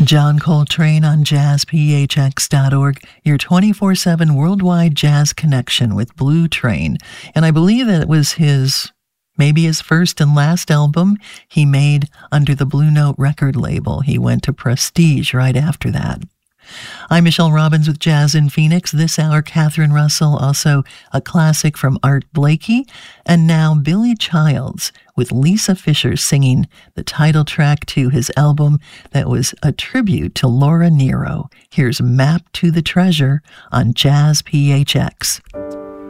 John Coltrane on jazzphx.org, your 24/7 worldwide jazz connection with Blue Train. And I believe that it was maybe his first and last album he made under the Blue Note record label. He went to Prestige right after that. I'm Michelle Robbins with Jazz in Phoenix. This hour, Catherine Russell, also a classic from Art Blakey, and now Billy Childs with Lisa Fischer singing the title track to his album that was a tribute to Laura Nyro. Here's Map to the Treasure on Jazz PHX.